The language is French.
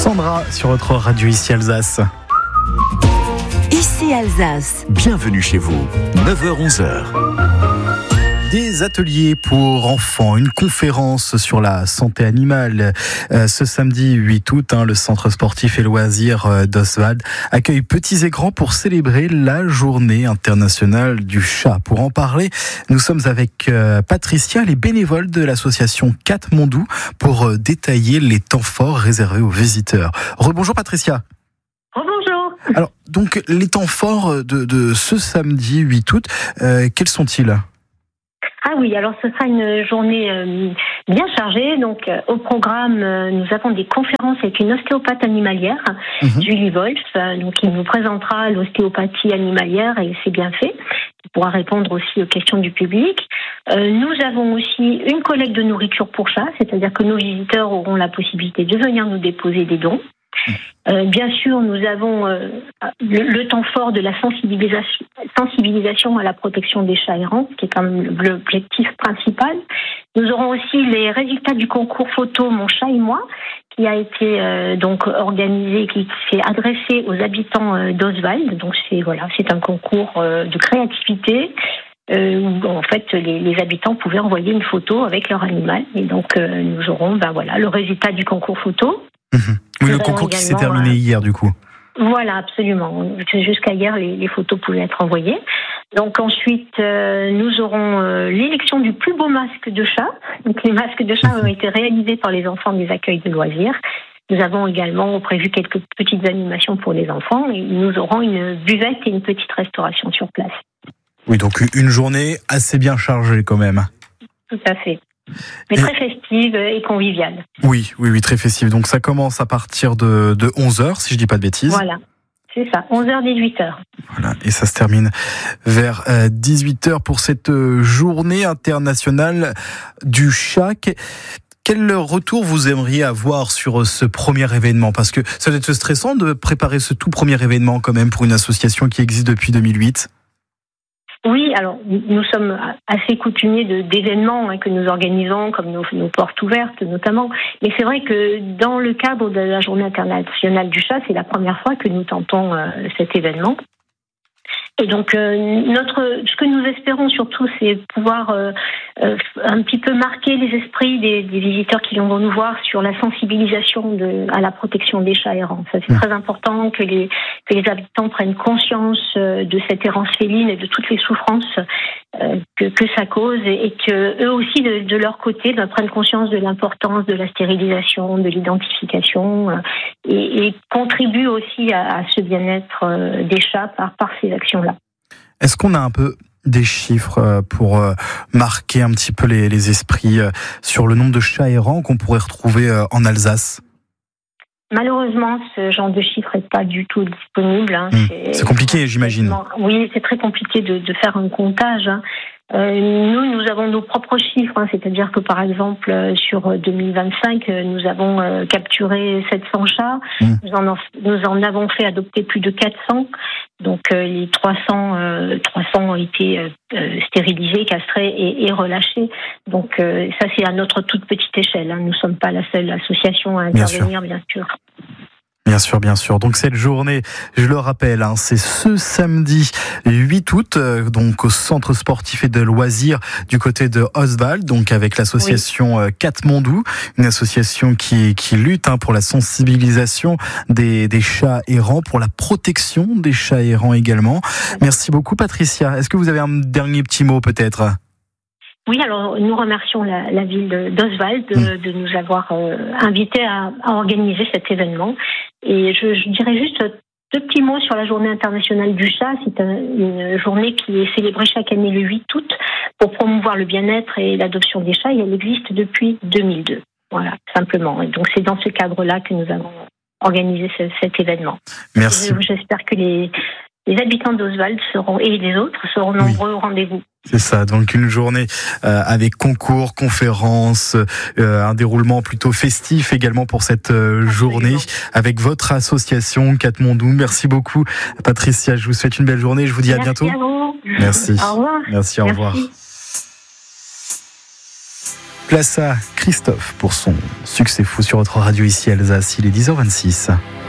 Sandra sur votre radio ici Alsace. Ici Alsace. Bienvenue chez vous, 9h-11h. Des ateliers pour enfants, une conférence sur la santé animale. Ce samedi 8 août, le centre sportif et loisirs d'Oswald accueille petits et grands pour célébrer la journée internationale du chat. Pour en parler, nous sommes avec Patricia, les bénévoles de l'association Katmandou, pour détailler les temps forts réservés aux visiteurs. Rebonjour Patricia. Rebonjour. Alors, donc, les temps forts de ce samedi 8 août, quels sont-ils ? Ah oui, alors ce sera une journée bien chargée. Donc au programme, nous avons des conférences avec une ostéopathe animalière, Julie Wolf, donc qui nous présentera l'ostéopathie animalière et c'est bien fait. Il pourra répondre aussi aux questions du public. Nous avons aussi une collecte de nourriture pour chats, c'est-à-dire que nos visiteurs auront la possibilité de venir nous déposer des dons. Bien sûr, nous avons le temps fort de la sensibilisation à la protection des chats errants, qui est quand même l'objectif principal. Nous aurons aussi les résultats du concours photo Mon chat et moi, qui a été donc organisé, qui s'est adressé aux habitants d'Oswald. Donc c'est un concours de créativité. Où en fait les habitants pouvaient envoyer une photo avec leur animal. Et donc nous aurons le résultat du concours photo. Oui, le concours qui s'est terminé hier, du coup. Voilà, absolument. Jusqu'à hier, les photos pouvaient être envoyées. Donc ensuite, nous aurons l'élection du plus beau masque de chat. Donc les masques de chat ont été réalisés par les enfants des accueils de loisirs. Nous avons également prévu quelques petites animations pour les enfants et nous aurons une buvette et une petite restauration sur place. Oui, donc une journée assez bien chargée quand même. Tout à fait. Mais très festive et conviviale. Oui, très festive. Donc ça commence à partir de 11h, si je dis pas de bêtises. Voilà, c'est ça, 11h, 18h. Voilà, et ça se termine vers 18h pour cette journée internationale du chat. Quel retour vous aimeriez avoir sur ce premier événement ? Parce que ça doit être stressant de préparer ce tout premier événement quand même pour une association qui existe depuis 2008. Oui, alors nous sommes assez coutumiers d'événements que nous organisons, comme nos portes ouvertes notamment. Mais c'est vrai que dans le cadre de la Journée internationale du chat, c'est la première fois que nous tentons cet événement. Et donc, ce que nous espérons surtout, c'est pouvoir un petit peu marquer les esprits des visiteurs qui viendront nous voir sur la sensibilisation à la protection des chats errants. Ça, c'est très important que les habitants prennent conscience de cette errance féline et de toutes les souffrances que ça cause et que eux aussi, de leur côté, prennent conscience de l'importance de la stérilisation, de l'identification et contribuent aussi à ce bien-être des chats par ces actions-là. Est-ce qu'on a un peu des chiffres pour marquer un petit peu les esprits sur le nombre de chats errants qu'on pourrait retrouver en Alsace ? Malheureusement, ce genre de chiffre n'est pas du tout disponible. C'est compliqué, j'imagine. Oui, c'est très compliqué de faire un comptage. Nous avons nos propres chiffres, c'est-à-dire que par exemple sur 2025, nous avons capturé 700 chats, nous en avons fait adopter plus de 400, donc les 300 ont été stérilisés, castrés et relâchés. Donc ça c'est à notre toute petite échelle. Nous ne sommes pas la seule association à intervenir, bien sûr. Bien sûr. Donc cette journée, je le rappelle, c'est ce samedi 8 août, donc au centre sportif et de loisirs du côté de Oswald, donc avec l'association Katmandou, une association qui lutte pour la sensibilisation des chats errants, pour la protection des chats errants également. Merci beaucoup Patricia. Est-ce que vous avez un dernier petit mot peut-être ? Oui, alors nous remercions la ville d'Oswald de nous avoir invités à organiser cet événement. Et je dirais juste 2 petits mots sur la journée internationale du chat. C'est une journée qui est célébrée chaque année le 8 août pour promouvoir le bien-être et l'adoption des chats. Et elle existe depuis 2002. Voilà, simplement. Et donc c'est dans ce cadre-là que nous avons organisé cet événement. Merci. J'espère que les habitants d'Oswald et les autres seront nombreux au rendez-vous. C'est ça, donc une journée avec concours, conférences, un déroulement plutôt festif également pour cette journée avec votre association Katmandou. Merci beaucoup Patricia, je vous souhaite une belle journée, je vous dis à bientôt. Merci à vous. Merci. Au revoir. Merci, au revoir. Place à Christophe pour son succès fou sur votre radio ici Alsace. Il est 10h26.